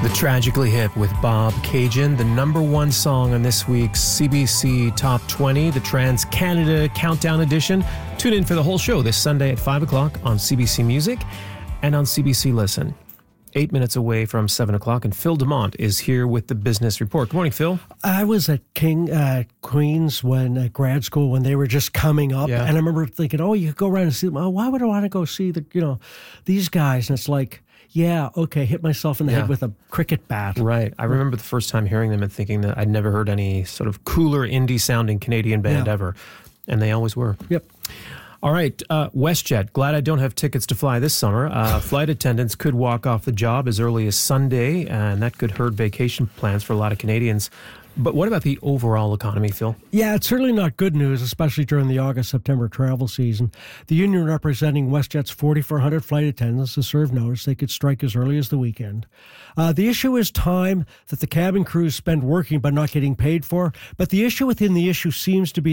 The Tragically Hip with Bob Cajun, the number one song on this week's CBC Top 20, the Trans-Canada Countdown Edition. Tune in for the whole show this Sunday at 5 o'clock on CBC Music and on CBC Listen. 8 minutes away from 7 o'clock, and Phil Dumont is here with the Business Report. Good morning, Phil. I was at Queen's at grad school when they were just coming up, and I remember thinking, oh, you could go around and see them. Oh, why would I want to go see these guys? And it's like, yeah, okay, hit myself in the head with a cricket bat. Right. I remember the first time hearing them and thinking that I'd never heard any sort of cooler indie-sounding Canadian band ever, and they always were. Yep. All right, WestJet. Glad I don't have tickets to fly this summer. Flight attendants could walk off the job as early as Sunday, and that could hurt vacation plans for a lot of Canadians. But what about the overall economy, Phil? Yeah, it's certainly not good news, especially during the August-September travel season. The union representing WestJet's 4,400 flight attendants has served notice they could strike as early as the weekend. The issue is time that the cabin crews spend working but not getting paid for. But the issue within the issue seems to be